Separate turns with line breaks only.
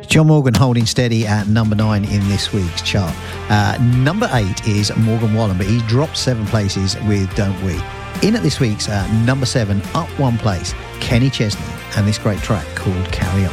John Morgan holding steady at number 9 in this week's chart. Number 8 is Morgan Wallen, but he dropped 7 places with Don't We. In at this week's number 7, up 1 place, Kenny Chesney, and this great track called Carry On.